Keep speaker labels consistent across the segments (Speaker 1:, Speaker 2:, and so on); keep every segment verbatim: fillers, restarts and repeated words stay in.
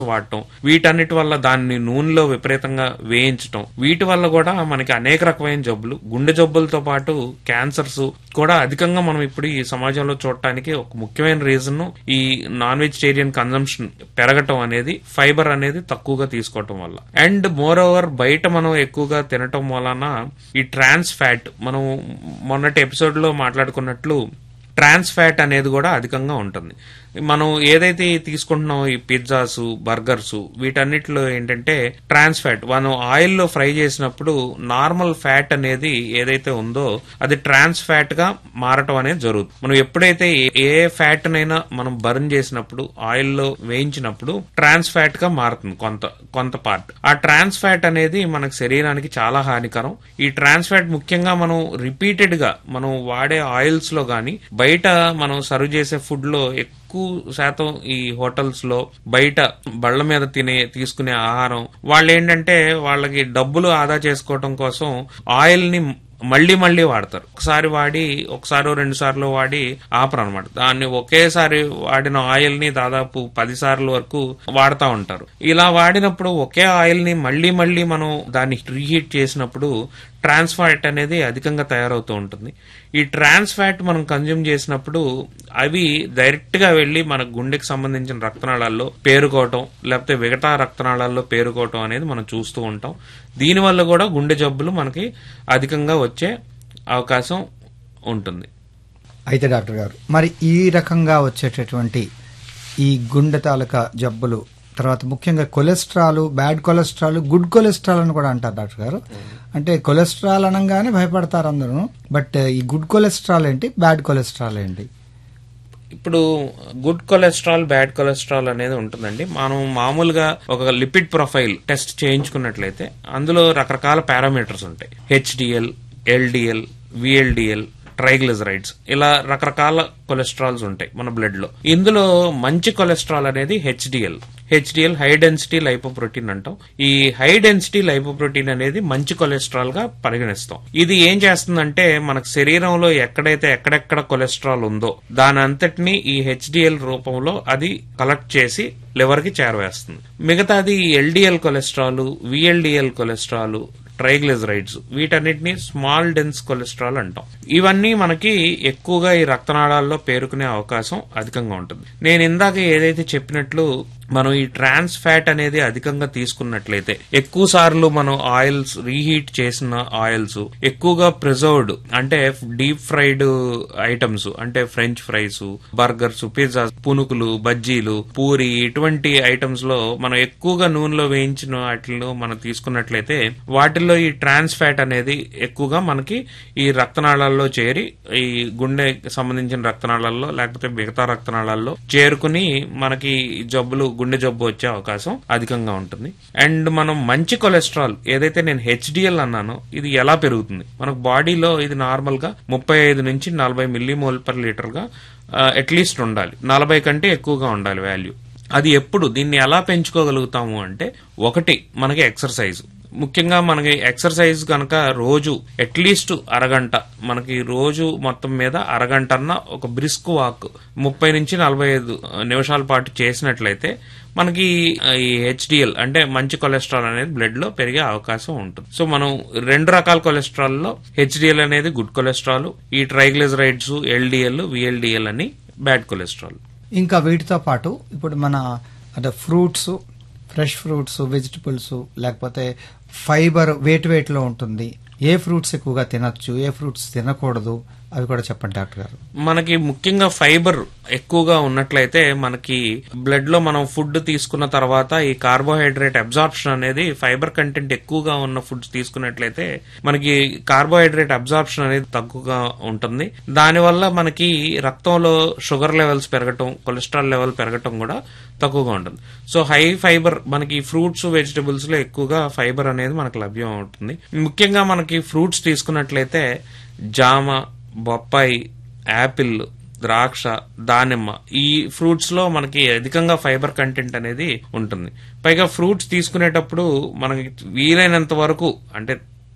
Speaker 1: వాడటం, వీటన్నిటి వల్ల దాన్ని నూనెలో విపరీతంగా వేయించటం, వీటి వల్ల కూడా మనకి అనేక రకమైన జబ్బులు, గుండె జబ్బులతో పాటు క్యాన్సర్స్ కూడా అధికంగా మనం ఇప్పుడు ఈ సమాజంలో చూడటానికి ఒక ముఖ్యమైన రీజన్ ఈ నాన్ వెజిటేరియన్ కన్జంప్షన్ పెరగటం అనేది ఫైబర్ అనేది తక్కువగా తీసుకోవటం వల్ల. అండ్ మోర్ ఓవర్ బయట మనం ఎక్కువగా తినటం వలన ఈ ట్రాన్స్ ఫ్యాట్, మనం మొన్నటి ఎపిసోడ్ లో మాట్లాడుకున్నట్లు ట్రాన్స్ ఫ్యాట్ అనేది కూడా అధికంగా ఉంటుంది. మనం ఏదైతే తీసుకుంటున్నామో ఈ పిజ్జాస్, బర్గర్స్, వీటన్నిటిలో ఏంటంటే ట్రాన్స్ ఫ్యాట్, మనం ఆయిల్లో ఫ్రై చేసినప్పుడు నార్మల్ ఫ్యాట్ అనేది ఏదైతే ఉందో అది ట్రాన్స్ ఫ్యాట్ గా మారటం అనేది జరుగుతుంది. మనం ఎప్పుడైతే ఏ ఫ్యాట్ నైనా మనం బర్న్ చేసినప్పుడు, ఆయిల్లో వేయించినప్పుడు ట్రాన్స్ ఫ్యాట్ గా మారుతుంది కొంత కొంత పార్ట్. ఆ ట్రాన్స్ ఫ్యాట్ అనేది మనకు శరీరానికి చాలా హానికరం. ఈ ట్రాన్స్ ఫ్యాట్ ముఖ్యంగా మనం రిపీటెడ్ గా మనం వాడే ఆయిల్స్ లో గానీ, బయట మనం సర్వ్ చేసే ఫుడ్ లో ఎక్కువ శాతం ఈ హోటల్స్ లో బయట బళ్ల మీద తినే తీసుకునే ఆహారం, వాళ్ళు ఏంటంటే వాళ్ళకి డబ్బులు ఆదా చేసుకోవడం కోసం ఆయిల్ ని మళ్లీ మళ్లీ వాడతారు. ఒకసారి వాడి ఒకసారి రెండు సార్లు వాడి ఆపరు అనమాట. దాన్ని ఒకేసారి వాడిన ఆయిల్ ని దాదాపు పది సార్లు వరకు వాడుతూ ఉంటారు. ఇలా వాడినప్పుడు ఒకే ఆయిల్ ని మళ్లీ మళ్లీ మనం దాన్ని రీహీట్ చేసినప్పుడు ట్రాన్స్ ఫ్యాట్ అనేది అధికంగా తయారవుతూ ఉంటుంది. ఈ ట్రాన్స్ ఫ్యాట్ మనం కన్జ్యూమ్ చేసినప్పుడు అవి డైరెక్ట్ గా వెళ్లి మన గుండెకి సంబంధించిన రక్తనాళాల్లో పేరుకోవటం, లేకపోతే మిగతా రక్తనాళాల్లో పేరుకోవటం అనేది మనం చూస్తూ ఉంటాం. దీనివల్ల కూడా గుండె జబ్బులు మనకి అధికంగా వచ్చే అవకాశం ఉంటుంది.
Speaker 2: అయితే డాక్టర్ గారు, మరి ఈ రకంగా వచ్చేటటువంటి ఈ గుండె తాలూకా జబ్బులు, తర్వాత ముఖ్యంగా cholesterol, bad cholesterol, good cholesterol అని కూడా అంటారు డాక్టర్ గారు. అంటే కొలెస్ట్రాల్ అనగానే భయపడతారు అందరూ, బట్ ఈ గుడ్ కొలెస్ట్రాల్ ఏంటి, బ్యాడ్ కొలెస్ట్రాల్ ఏంటి?
Speaker 1: ఇప్పుడు గుడ్ కొలెస్ట్రాల్, బ్యాడ్ కొలెస్ట్రాల్ అనేది ఉంటుందండి. మనం మామూలుగా ఒక లిపిడ్ ప్రొఫైల్ టెస్ట్ చేయించుకున్నట్లయితే అందులో రకరకాల పారామీటర్స్ ఉంటాయి. హెచ్డిఎల్, ఎల్డిఎల్, విఎల్డిఎల్, ట్రైగ్లిజరైడ్స్, ఇలా రకరకాల కొలెస్ట్రాల్స్ ఉంటాయి మన బ్లడ్ లో. ఇందులో మంచి కొలెస్ట్రాల్ అనేది HDL. HDL high density lipoprotein అంటాం. ఈ హై డెన్సిటీ లైపోప్రోటీన్ అనేది మంచి కొలెస్ట్రాల్ గా పరిగణిస్తాం. ఇది ఏం చేస్తుందంటే మనకు శరీరంలో ఎక్కడైతే ఎక్కడెక్కడ కొలెస్ట్రాల్ ఉందో దాని అంతటినీ ఈ హెచ్డిఎల్ రూపంలో అది కలెక్ట్ చేసి లివర్ కి చేరవేస్తుంది. మిగతాది LDL cholesterol, VLDL cholesterol, triglycerides, వీటన్నిటిని స్మాల్ డెన్స్ కొలెస్ట్రాల్ అంటాం. ఇవన్నీ మనకి ఎక్కువగా ఈ రక్తనాళాల్లో పేరుకునే అవకాశం అధికంగా ఉంటుంది. నేను ఇందాక ఏదైతే చెప్పినట్లు మనం ఈ ట్రాన్స్ ఫ్యాట్ అనేది అధికంగా తీసుకున్నట్లయితే, ఎక్కువ సార్లు మనం ఆయిల్స్ రీహీట్ చేసిన ఆయిల్స్, ఎక్కువగా ప్రిజర్వ్డ్ అంటే డీప్ ఫ్రైడ్ ఐటమ్స్ అంటే French fries, burgers, pizza, punukulu, బజ్జీలు, పూరి, ఇటువంటి ఐటమ్స్ లో మనం ఎక్కువగా నూనెలో వేయించిన వాటిలో మనం తీసుకున్నట్లయితే వాటిల్లో ఈ ట్రాన్స్ ఫ్యాట్ అనేది ఎక్కువగా మనకి ఈ రక్తనాళాల్లో చేరి ఈ గుండెకి సంబంధించిన రక్తనాళాల్లో లేకపోతే మిగతా రక్తనాళాల్లో చేరుకుని మనకి జబ్బులు, గుండె జబ్బు వచ్చే అవకాశం అధికంగా ఉంటుంది. అండ్ మనం మంచి కొలెస్ట్రాల్ ఏదైతే నేను హెచ్డిఎల్ అన్నానో ఇది ఎలా పెరుగుతుంది, మనకు బాడీలో ఇది నార్మల్ గా ముప్పై ఐదు నుంచి నలభై మిల్లీమోల్ పర్ లీటర్ గా అట్లీస్ట్ ఉండాలి. నలభై కంటే ఎక్కువగా ఉండాలి వాల్యూ. అది ఎప్పుడు దీన్ని ఎలా పెంచుకోగలుగుతాము అంటే, ఒకటి మనకి ఎక్సర్సైజ్. ముఖ్యంగా మనకి ఎక్సర్సైజ్ కనుక రోజు అట్లీస్ట్ అరగంట, మనకి రోజు మొత్తం మీద అరగంట అన్న ఒక బ్రిస్క్ వాక్ ముప్పై నుంచి నలభై ఐదు నిమిషాల పాటు చేసినట్లయితే మనకి ఈ హెచ్డిఎల్ అంటే మంచి కొలెస్ట్రాల్ అనేది బ్లడ్ లో పెరిగే అవకాశం ఉంటుంది. సో మనం రెండు రకాల కొలెస్ట్రాల్ లో హెచ్డిఎల్ అనేది గుడ్ కొలెస్ట్రాల్, ఈ ట్రైగ్లిజరైడ్స్, ఎల్డిఎల్, విఎల్డిఎల్ అని బ్యాడ్ కొలెస్ట్రాల్.
Speaker 2: ఇంకా వీటితో పాటు ఇప్పుడు మన అంటే ఫ్రూట్స్, ఫ్రెష్ ఫ్రూట్స్, వెజిటబుల్స్, లేకపోతే ఫైబర్ వేట్ వేట్ లో ఉంటుంది, ఏ ఫ్రూట్స్ ఎక్కువగా తినచ్చు, ఏ ఫ్రూట్స్ తినకూడదు, అవి కూడా చెప్పండి డాక్టర్ గారు.
Speaker 1: మనకి ముఖ్యంగా ఫైబర్ ఎక్కువగా ఉన్నట్లయితే మనకి బ్లడ్ లో మనం ఫుడ్ తీసుకున్న తర్వాత ఈ కార్బోహైడ్రేట్ అబ్జార్ప్షన్ అనేది, ఫైబర్ కంటెంట్ ఎక్కువగా ఉన్న ఫుడ్స్ తీసుకున్నట్లయితే మనకి కార్బోహైడ్రేట్ అబ్జార్ప్షన్ అనేది తక్కువగా ఉంటుంది. దానివల్ల మనకి రక్తంలో షుగర్ లెవెల్స్ పెరగటం, కొలెస్ట్రాల్ లెవెల్ పెరగటం కూడా తక్కువగా ఉంటుంది. సో హై ఫైబర్ మనకి ఫ్రూట్స్, వెజిటబుల్స్ లో ఎక్కువగా ఫైబర్ అనేది మనకు లభ్యం అవుతుంది. ముఖ్యంగా మనకి ఫ్రూట్స్ తీసుకున్నట్లయితే జామ, బొప్పాయి, యాపిల్, ద్రాక్ష, దానిమ్మ, ఈ ఫ్రూట్స్ లో మనకి అధికంగా ఫైబర్ కంటెంట్ అనేది ఉంటుంది. పైగా ఫ్రూట్స్ తీసుకునేటప్పుడు మనకి వీలైనంత వరకు అంటే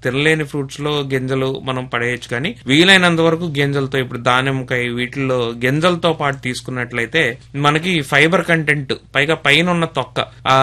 Speaker 1: తినలేని ఫ్రూట్స్ లో గింజలు మనం పడేయచ్చు, కానీ వీలైనంత వరకు గింజలతో, ఇప్పుడు దానిమ్మకాయ వీటిల్లో గింజలతో పాటు తీసుకున్నట్లయితే మనకి ఫైబర్ కంటెంట్, పైగా పైన ఉన్న తొక్క, ఆ